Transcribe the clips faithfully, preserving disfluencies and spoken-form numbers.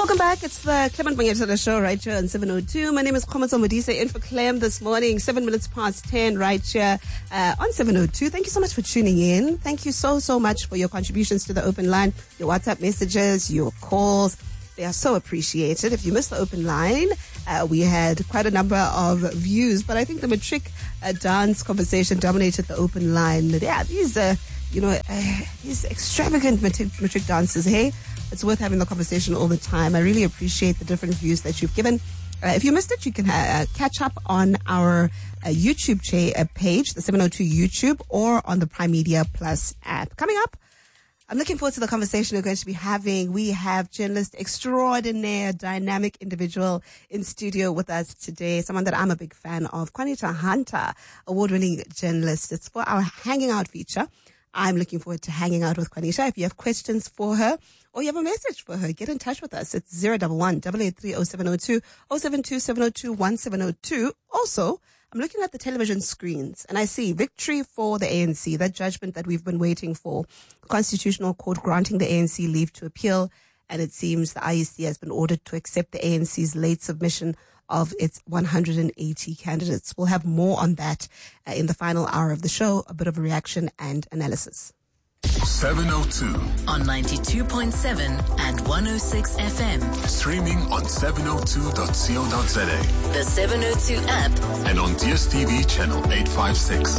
Welcome back. It's the Clement Mangeta show right here on seven oh two. My name is Khomatso Modise, in for Clem this morning, seven minutes past ten right here uh, on seven oh two. Thank you so much for tuning in. Thank you so, so much for your contributions to the open line, your WhatsApp messages, your calls. They are so appreciated. If you missed the open line, uh, we had quite a number of views, but I think the matric uh, dance conversation dominated the open line. Yeah, these, uh, you know, uh, these extravagant matric, matric dances, hey? It's worth having the conversation all the time. I really appreciate the different views that you've given. Uh, if you missed it, you can uh, catch up on our uh, YouTube cha- uh, page, the seven oh two YouTube, or on the Prime Media Plus app. Coming up, I'm looking forward to the conversation we're going to be having. We have journalist extraordinaire, dynamic individual in studio with us today, someone that I'm a big fan of, Qaanitah Hunter, award-winning journalist. It's for our Hanging Out feature. I'm looking forward to hanging out with Qaanitah. If you have questions for her or you have a message for her, get in touch with us. It's zero one one, eight eight three, oh seven oh two, oh seven two, seven oh two, one seven oh two. Also, I'm looking at the television screens and I see victory for the A N C, that judgment that we've been waiting for. The Constitutional Court granting the A N C leave to appeal, and it seems the I E C has been ordered to accept the A N C's late submission of its one hundred eighty candidates. We'll have more on that uh, in the final hour of the show, a bit of a reaction and analysis. seven oh two on ninety-two point seven and one oh six F M. Streaming on seven oh two dot co dot za. The seven oh two app. And on D S T V channel eight fifty-six.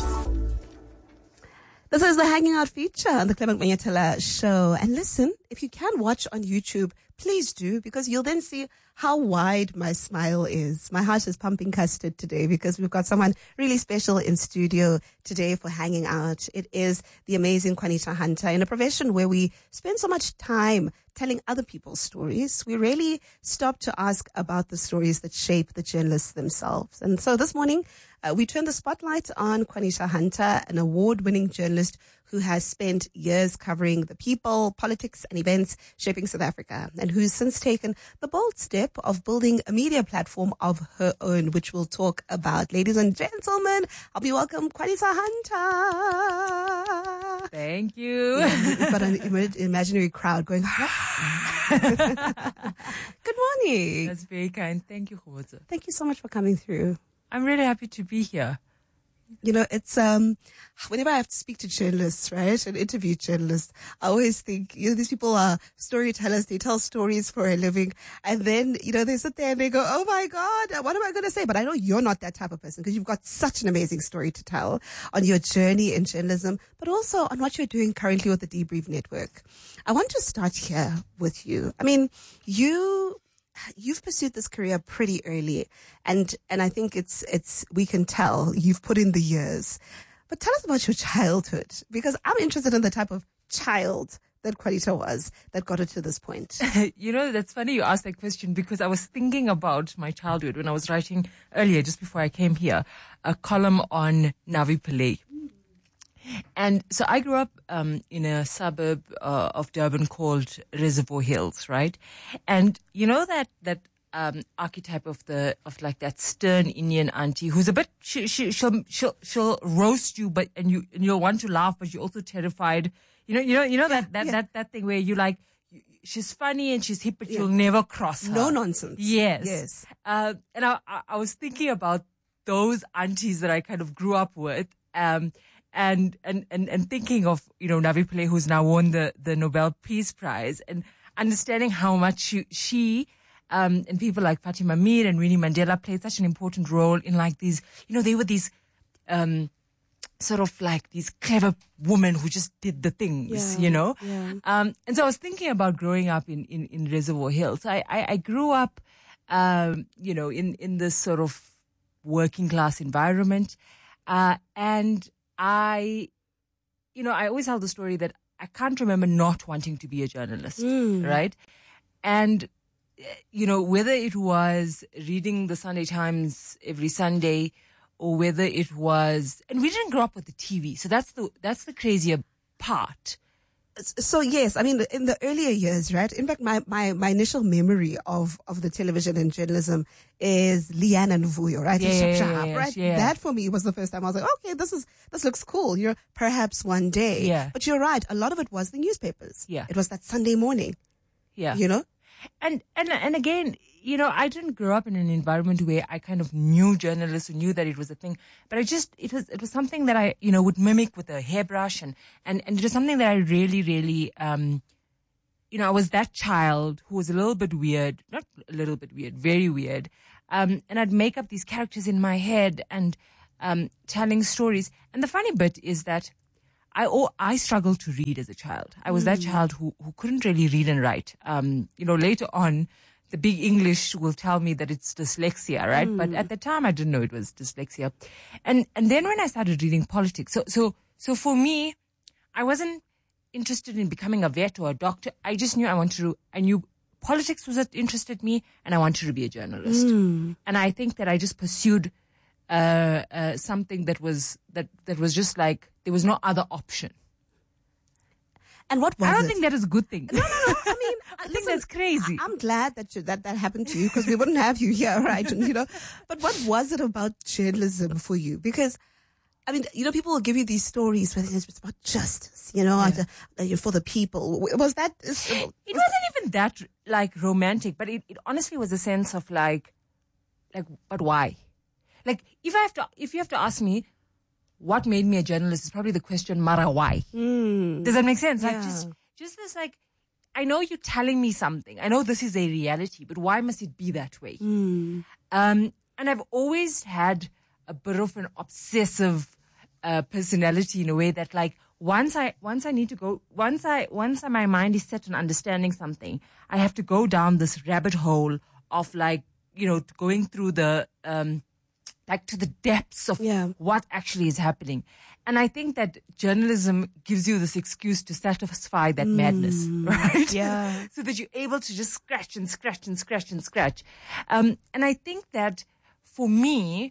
This is the Hanging Out feature on the Clement Mangeta show. And listen, if you can watch on YouTube, please do, because you'll then see how wide my smile is. My heart is pumping custard today because we've got someone really special in studio today for Hanging Out. It is the amazing Qaanitah Hunter. In a profession where we spend so much time telling other people's stories, we rarely stop to ask about the stories that shape the journalists themselves. And so this morning, uh, we turn the spotlight on Qaanitah Hunter, an award-winning journalist who has spent years covering the people, politics, and events shaping South Africa, and who's since taken the bold step of building a media platform of her own, which we'll talk about. Ladies and gentlemen, I'll be welcome Qaanitah Hunter. Thank you. Yeah, we've got an im- imaginary crowd going, good morning. That's very kind. Thank you, Khomatso. Thank you so much for coming through. I'm really happy to be here. You know, it's, um, whenever I have to speak to journalists, right, and interview journalists, I always think, you know, these people are storytellers. They tell stories for a living. And then, you know, they sit there and they go, oh my God, what am I going to say? But I know you're not that type of person because you've got such an amazing story to tell on your journey in journalism, but also on what you're doing currently with the Debrief Network. I want to start here with you. I mean, you... You've pursued this career pretty early, and, and I think it's, it's, we can tell you've put in the years. But tell us about your childhood, because I'm interested in the type of child that Qaanitah was that got her to this point. You know, that's funny you asked that question because I was thinking about my childhood when I was writing earlier, just before I came here, a column on Navi Pillay. And so I grew up um, in a suburb uh, of Durban called Reservoir Hills, right? And you know that that um, archetype of the of like that stern Indian auntie who's a bit she, she she'll she'll she'll roast you, but and you and you'll want to laugh, but you're also terrified. You know, you know, you know that that yeah. that that thing where you like. She's funny and she's hip, but yeah. you'll never cross her. No nonsense. Yes, yes. Uh, and I I was thinking about those aunties that I kind of grew up with. Um, And, and, and, and thinking of, you know, Navi Pillay, who's now won the, the Nobel Peace Prize, and understanding how much she, she um, and people like Fatima Meer and Winnie Mandela played such an important role in like these, you know, they were these, um, sort of like these clever women who just did the things, yeah, you know? Yeah. Um, and so I was thinking about growing up in, in, in Reservoir Hills. I, I, I grew up, um, you know, in, in this sort of working class environment, uh, and I, you know, I always tell the story that I can't remember not wanting to be a journalist, Mm. right? And, you know, whether it was reading the Sunday Times every Sunday or whether it was, and we didn't grow up with the T V. So that's the, that's the crazier part. So yes, I mean, in the earlier years, right? In fact, my, my, my initial memory of, of the television and journalism is Leanne and Vuyo, right? Yeah, And Shap yeah, Shap, yeah, right? yeah. That for me was the first time I was like, okay, this is, this looks cool. You're perhaps one day. Yeah. But you're right. A lot of it was the newspapers. Yeah. It was that Sunday morning, Yeah. you know? And, and, and again, you know, I didn't grow up in an environment where I kind of knew journalists or knew that it was a thing, but I just, it was, it was something that I, you know, would mimic with a hairbrush, and, and, and it was something that I really, really, um, you know, I was that child who was a little bit weird, not a little bit weird, very weird. Um, and I'd make up these characters in my head and, um, telling stories. And the funny bit is that I, oh, I struggled to read as a child. I was mm. that child who, who couldn't really read and write. Um, you know, later on, the big English will tell me that it's dyslexia, right? Mm. But at the time, I didn't know it was dyslexia. And, and then when I started reading politics, so, so, so for me, I wasn't interested in becoming a vet or a doctor. I just knew I wanted to, I knew politics was what interested me, and I wanted to be a journalist. Mm. And I think that I just pursued, uh, uh, something that was, that, that was just like, there was no other option. And what was it? I don't it? think that is a good thing. No, no, no. I mean, I listen, think that's crazy. I'm glad that you, that that happened to you, because we wouldn't have you here, right? And, you know, but what was it about journalism for you? Because, I mean, you know, people will give you these stories where it's about justice, you know, yeah. uh, for the people. Was that? Was, it wasn't even that like romantic, but it, it honestly was a sense of like, like, but why? Like, if I have to, if you have to ask me, what made me a journalist, is probably the question, Mara, why? Mm. Does that make sense? Yeah. Like, just, just this, like, I know you're telling me something. I know this is a reality, but why must it be that way? Mm. Um, and I've always had a bit of an obsessive uh, personality in a way that, like, once I, once I need to go, once I, once my mind is set on understanding something, I have to go down this rabbit hole of, like, you know, going through the, um, like to the depths of yeah. what actually is happening. And I think that journalism gives you this excuse to satisfy that mm, madness, right? Yeah. So that you're able to just scratch and scratch and scratch and scratch. Um, and I think that for me,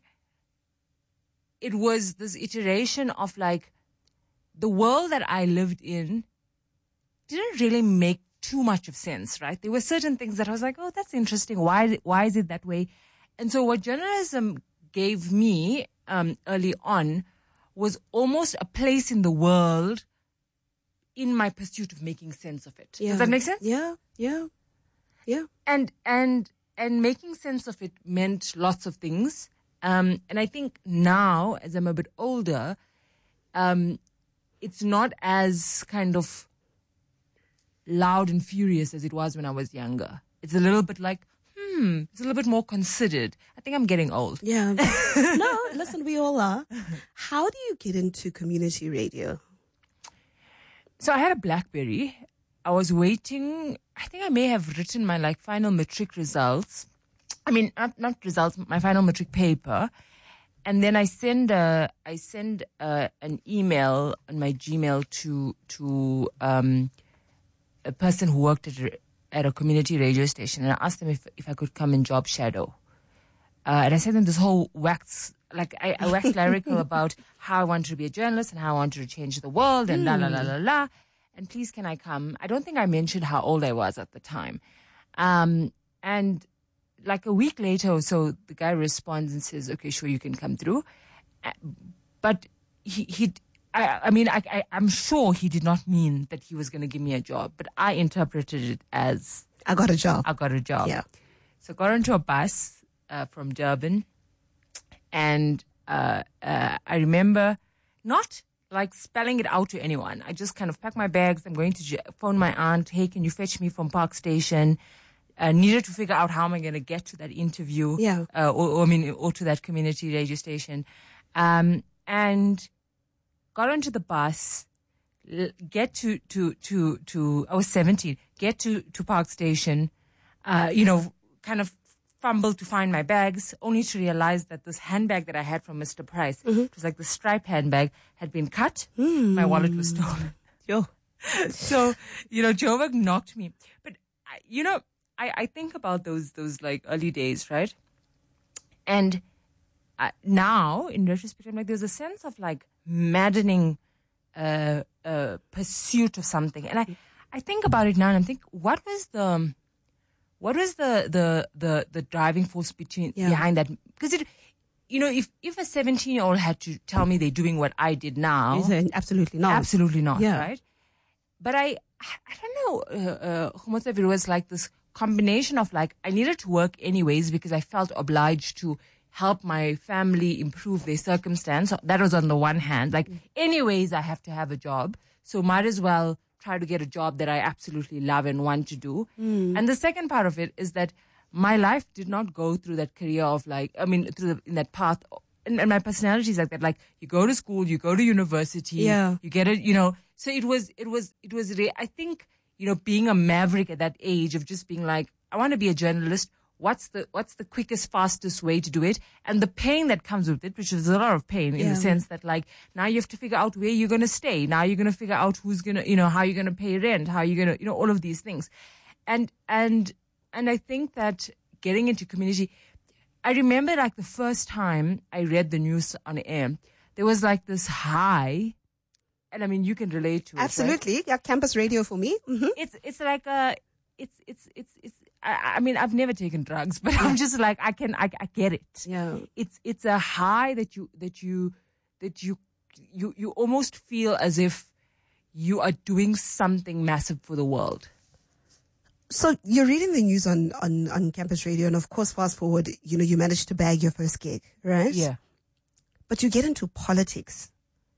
it was this iteration of like the world that I lived in didn't really make too much of sense, right? There were certain things that I was like, oh, that's interesting. Why, why is it that way? And so what journalism gave me um, early on was almost a place in the world in my pursuit of making sense of it. Yeah. Does that make sense? Yeah, yeah, yeah. And and and making sense of it meant lots of things. Um, and I think now, as I'm a bit older, um, it's not as kind of loud and furious as it was when I was younger. It's a little bit like, Hmm, it's a little bit more considered. I think I'm getting old. Yeah. No, listen, we all are. How do you get into community radio? So I had a BlackBerry. I was waiting. I think I may have written my like final matric results. I mean, not, not results, my final matric paper. And then I send a, I send a, an email on my Gmail to, to, um, a person who worked at a, at a community radio station, and I asked them if, if I could come and job shadow. Uh, and I sent them this whole wax, like I, I waxed lyrical about how I wanted to be a journalist and how I wanted to change the world and mm. la, la, la, la, la. And please, can I come? I don't think I mentioned how old I was at the time. Um, and like a week later or so, the guy responds and says, okay, sure, you can come through. Uh, but he, he, I, I mean, I, I, I'm sure he did not mean that he was going to give me a job, but I interpreted it as I got a job. I got a job. Yeah. So I got onto a bus uh, from Durban, and uh, uh, I remember not like spelling it out to anyone. I just kind of packed my bags. I'm going to j- phone my aunt. Hey, can you fetch me from Park Station? Uh, needed to figure out how am I going to get to that interview? Yeah. Uh, or, or I mean, or to that community radio station, um, and. Got onto the bus, get to, to, to, to, I was seventeen, get to, to Park Station, uh, you know, kind of fumble to find my bags, only to realize that this handbag that I had from Mister Price, mm-hmm. it was like the stripe handbag, had been cut. Mm. My wallet was stolen. Yo. So, you know, Joburg knocked me. But, you know, I, I think about those, those like early days, right? And uh, now, in retrospect, I'm like, there's a sense of like, maddening uh, uh, pursuit of something, and I, I think about it now, and I think, what was the, what was the the the, the driving force between yeah. behind that? Because it, you know, if if a seventeen year old had to tell me they're doing what I did now, absolutely not, absolutely not, yeah. right? But I, I don't know, uh, uh, if it was like this combination of like, I needed to work anyways because I felt obliged to help my family improve their circumstance. So that was on the one hand. Like, anyways, I have to have a job. So might as well try to get a job that I absolutely love and want to do. Mm. And the second part of it is that my life did not go through that career of like, I mean, through the, in that path. And, and my personality is like that. Like, you go to school, you go to university, yeah. you get it, you know. So it was, it was, it was, re- I think, you know, being a maverick at that age of just being like, I want to be a journalist. What's the what's the quickest, fastest way to do it? And the pain that comes with it, which is a lot of pain in yeah. the sense that like now you have to figure out where you're going to stay. Now you're going to figure out who's going to, you know, how you're going to pay rent, how you're going to, you know, all of these things. And, and, and I think that getting into community, I remember like the first time I read the news on air, there was like this high. And I mean, you can relate to it. Absolutely. Right? Yeah. Campus radio for me. Mm-hmm. It's, it's like a, it's, it's, it's, it's, I, I mean, I've never taken drugs, but I'm just like, I can, I, I get it. Yeah. It's, it's a high that you, that you, that you, you, you almost feel as if you are doing something massive for the world. So you're reading the news on, on, on campus radio, and of course, fast forward, you know, you managed to bag your first gig, right? Yeah. But you get into politics.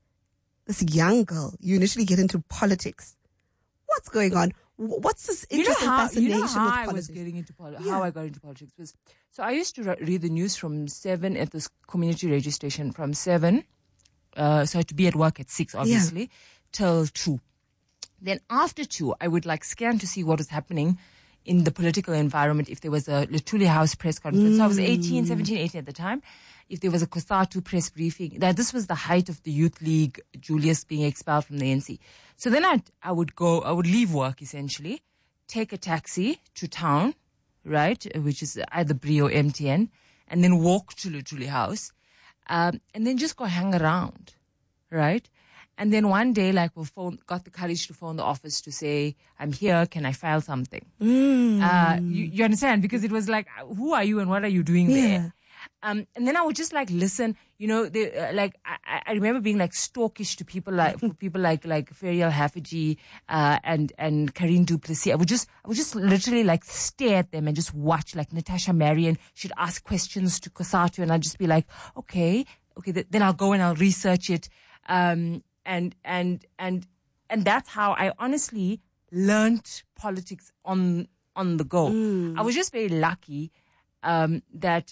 This young girl, you initially get into politics. What's going on? What's this interest you know how, and fascination you know with how politics? I was getting into politics? Yeah. How I got into politics was, so I used to re- read the news from seven at this community radio station from seven. Uh, so I had to be at work at six, obviously, yeah. till two. Then after two, I would like scan to see what was happening in the political environment. If there was a Luthuli House press conference, mm. so I was eighteen, seventeen, eighteen at the time. If there was a COSATU press briefing, that this was the height of the Youth League, Julius being expelled from the N C. So then I I would go, I would leave work essentially, take a taxi to town, right, which is either Brie or M T N, and then walk to Luthuli House, um, and then just go hang around, right? And then one day, like, we phone, got the courage to phone the office to say, I'm here, can I file something? Mm. Uh, you, you understand? Because it was like, who are you and what are you doing yeah. there? Um, and then I would just like listen, you know, they, uh, like, I, I remember being like stalkish to people like, people like, like Ferial Haffiji, uh, and, and Karine Duplessis. I would just, I would just literally like stare at them and just watch, like Natasha Marion. She'd ask questions to COSATU and I'd just be like, okay, okay, th- then I'll go and I'll research it. Um, and, and, and, and that's how I honestly learned politics on, on the go. Mm. I was just very lucky, um, that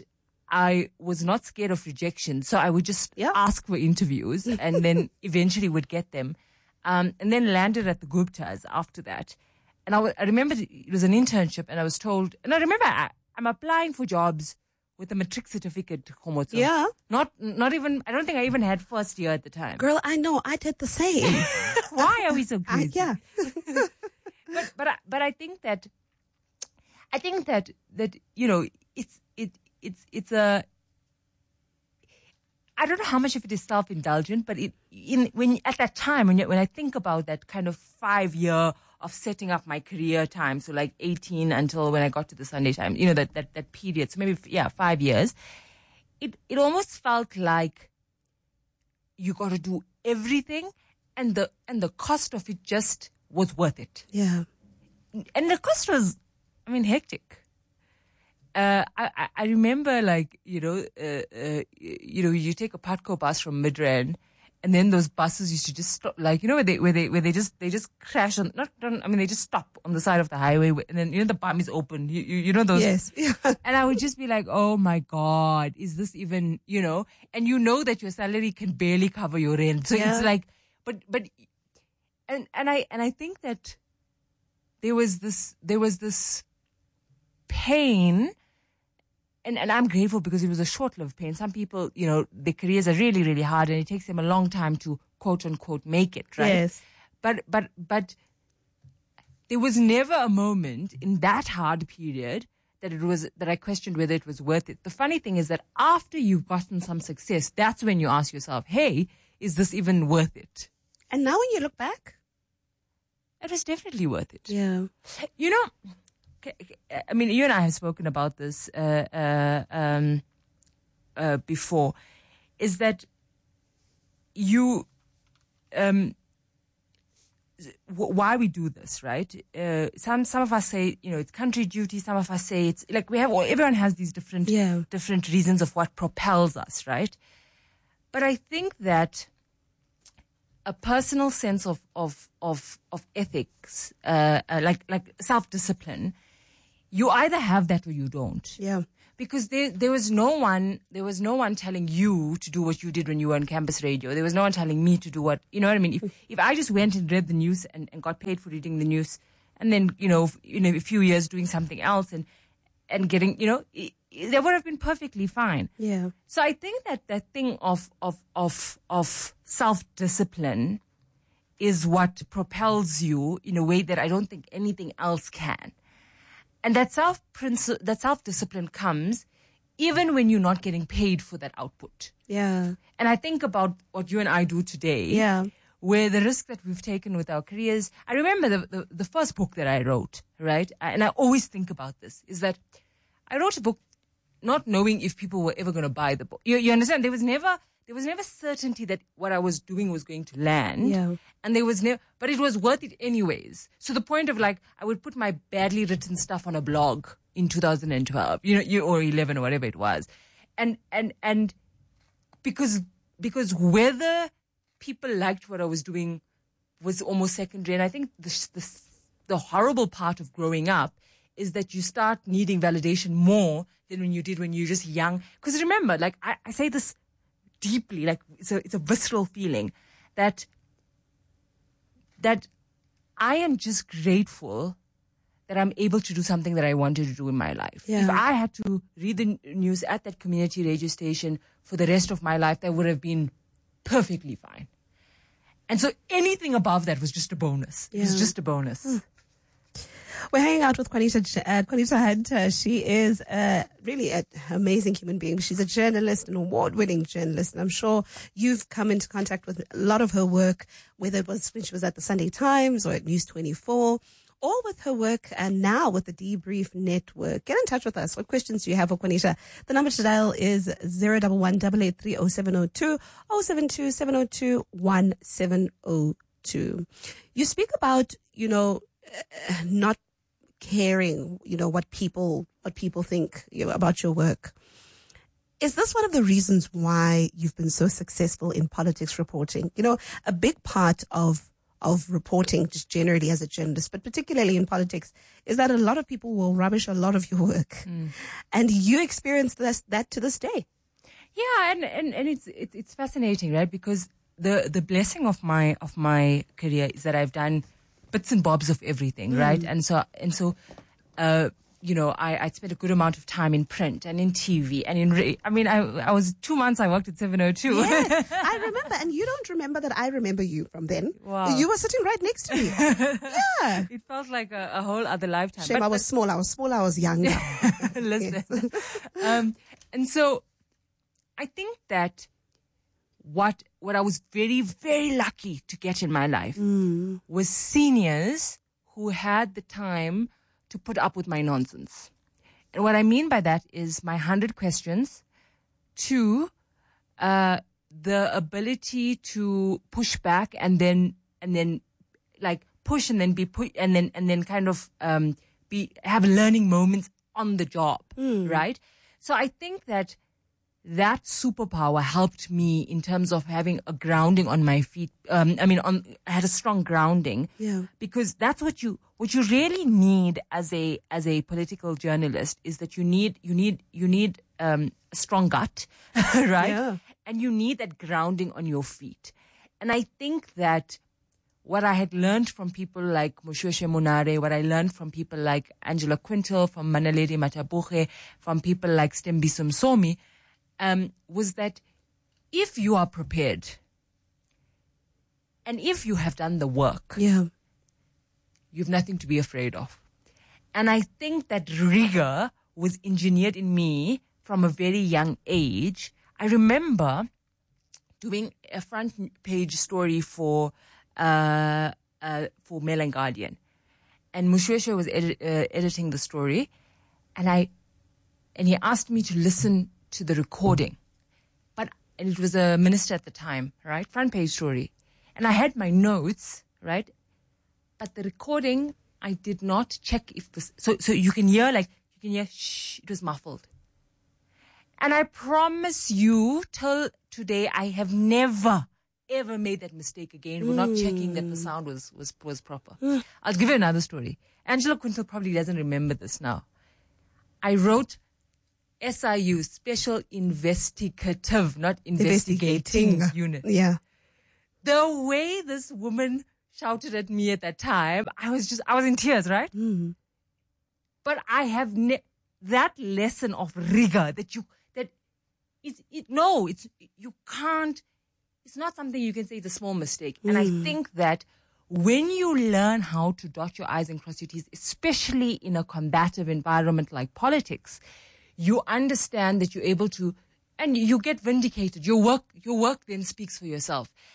I was not scared of rejection. So I would just yeah. ask for interviews and then eventually would get them. Um, and then landed at the Guptas after that. And I, w- I remember it was an internship and I was told, and I remember I, I'm applying for jobs with a matric certificate. Khomotso. Yeah. Not, not even, I don't think I even had first year at the time. Girl, I know, I did the same. Why are we so crazy? I, yeah. but, but, I, but I think that, I think that, that, you know, it's, it, it's, it's a, I don't know how much of it is self-indulgent, but it, in, when, at that time, when, you, when I think about that kind of five year of setting up my career time, so like eighteen until when I got to the Sunday Times, you know, that, that, that period, so maybe, yeah, five years, it, it almost felt like you got to do everything and the, and the cost of it just was worth it. Yeah. And the cost was, I mean, hectic. Uh, I, I remember like, you know, uh, uh, you know, you take a Patco bus from Midrand and then those buses used to just stop, like, you know, where they, where they, where they just, they just crash on, not, I mean, they just stop on the side of the highway and then, you know, the bum is open, you, you, you know, those. Yes. And I would just be like, oh my God, is this even, you know, and you know that your salary can barely cover your rent. So yeah. it's like, but, but, and, and I, and I think that there was this, there was this pain. And, and I'm grateful because it was a short-lived pain. Some people, you know, their careers are really, really hard and it takes them a long time to quote unquote make it, right? Yes. But, but, but there was never a moment in that hard period that it was, that I questioned whether it was worth it. The funny thing is that after you've gotten some success, that's when you ask yourself, hey, is this even worth it? And now when you look back? It was definitely worth it. Yeah. You know, I mean, you and I have spoken about this uh, uh, um, uh, before, is that you, um, w- why we do this, right? Uh, some some of us say, you know, it's country duty. Some of us say it's like we have. Everyone has these different Yeah. different reasons of what propels us, right? But I think that a personal sense of of of of ethics, uh, uh, like like self discipline, you either have that or you don't. Yeah. Because there there was no one there was no one telling you to do what you did when you were on campus radio. There was no one telling me to do what, you know what I mean? If if I just went and read the news and, and got paid for reading the news, and then, you know, you know, a few years doing something else and and getting, you know, it, it, that would have been perfectly fine. Yeah. So I think that that thing of of of of self-discipline is what propels you in a way that I don't think anything else can. And that self that self-discipline comes even when you're not getting paid for that output. Yeah. And I think about what you and I do today. Yeah. Where the risk that we've taken with our careers. I remember the, the, the first book that I wrote, right? And I always think about this, is that I wrote a book not knowing if people were ever going to buy the book. You, you understand? There was never, there was never certainty that what I was doing was going to land. Yeah. And there was never, but it was worth it anyways. So the point of like, I would put my badly written stuff on a blog in two thousand twelve, you know, you, or eleven or whatever it was. And, and, and because, because whether people liked what I was doing was almost secondary. And I think the, the, the horrible part of growing up is that you start needing validation more than when you did when you're just young. Because remember, like I, I say this deeply, like it's a, it's a visceral feeling that, that I am just grateful that I'm able to do something that I wanted to do in my life. Yeah. If I had to read the news at that community radio station for the rest of my life, that would have been perfectly fine. And so anything above that was just a bonus. It was Yeah. just a bonus. Mm. We're hanging out with Juanita, uh, Juanita Hunter. She is uh, really an amazing human being. She's a journalist, an award-winning journalist. And I'm sure you've come into contact with a lot of her work, whether it was when she was at the Sunday Times or at News twenty-four, or with her work and now with the Debrief Network. Get in touch with us. What questions do you have for Juanita? The number to dial is zero one one, eight eight three, zero seven zero two, zero seven two, seven zero two, one seven zero two. You speak about, you know, uh, not caring, you know, what people, what people think, you know, about your work. Is this one of the reasons why you've been so successful in politics reporting? You know, a big part of of reporting just generally as a journalist, but particularly in politics, is that a lot of people will rubbish a lot of your work. Mm. And you experience this, that to this day. Yeah, and, and, and it's, it, it's fascinating, right? Because the, the blessing of my, of my career is that I've done bits and bobs of everything, mm. right? And so, and so, uh, you know, I, I spent a good amount of time in print and in T V and in, ra- I mean, I, I was two months I worked at seven oh two. Yes, I remember. And you don't remember that I remember you from then. Wow. You were sitting right next to me. Yeah. It felt like a, a whole other lifetime. Shame, but, I was small. I was small. I was young. Listen. um, and so I think that what, what I was very, very lucky to get in my life mm. was seniors who had the time to put up with my nonsense. And what I mean by that is my hundred questions. Two, uh, the ability to push back and then, and then like push and then be put and then, and then kind of, um, be, have learning moments on the job. Mm. Right. So I think that that superpower helped me in terms of having a grounding on my feet. Um, I mean, on, I had a strong grounding. Yeah. Because that's what you, what you really need as a, as a political journalist is that you need, you need, you need, um, a strong gut, right? Yeah. And you need that grounding on your feet. And I think that what I had learned from people like Moshoeshoe Monare, what I learned from people like Angela Quintal, from Manaledi Matabuche, from people like Stembiso Msomi, Um, was that if you are prepared and if you have done the work, yeah, you've nothing to be afraid of. And I think that rigor was engineered in me from a very young age. I remember doing a front page story for uh, uh, for Mail and Guardian, and Moshoeshoe was edi- uh, editing the story, and I and he asked me to listen to the recording, but and it was a minister at the time, right? Front page story, and I had my notes, right? but the recording, I did not check if this, so, so you can hear like, you can hear, shh, it was muffled. And I promise you, till today, I have never, ever made that mistake again. We're not checking that the sound was, was, was proper. I'll give you another story. Angela Quintal probably doesn't remember this now. I wrote S I U, Special Investigative, not Investigating, Investigating. Unit. Yeah. The way this woman shouted at me at that time, I was just, I was in tears, right? Mm. But I have ne- that lesson of rigor that you, that it's, it, no, it's, you can't, it's not something you can say it's a small mistake. And I think that when you learn how to dot your I's and cross your T's, especially in a combative environment like politics, you understand that you're able to, and you get vindicated. Your work, your work then speaks for yourself.